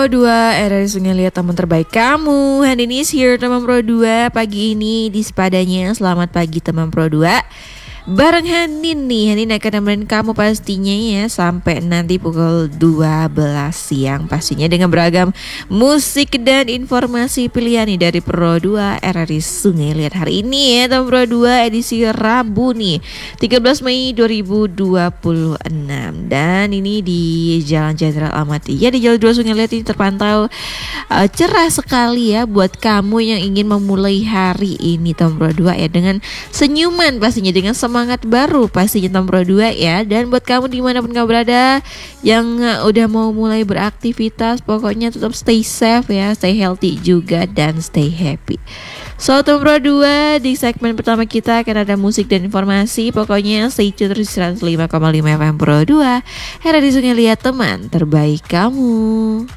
Pro 2, era di Sungai Liat teman terbaik kamu. Handini is here teman Pro 2. Pagi ini di sepadanya. Selamat pagi teman Pro 2. Bareng Hanin nih, Hanin akan nemenin kamu pastinya ya sampai nanti pukul 12 siang. Pastinya dengan beragam musik dan informasi pilihan nih dari Pro 2 RRI Sungai Liat. Hari ini ya teman Pro 2 edisi Rabu nih 13 Mei 2026. Dan ini di Jalan Jenderal Ahmad Ya di Jalan 2 Sungai Liat ini terpantau cerah sekali ya buat kamu yang ingin memulai hari ini teman Pro 2 ya dengan senyuman pastinya, dengan semangat baru pastinya teman Pro 2 ya. Dan buat kamu dimanapun kamu berada yang udah mau mulai beraktivitas, pokoknya tetap stay safe ya, stay healthy juga dan stay happy. So teman Pro 2, di segmen pertama kita akan ada musik dan informasi. Pokoknya stay tune terus 105,5 FM Pro 2 era di Sungai Liat teman terbaik kamu.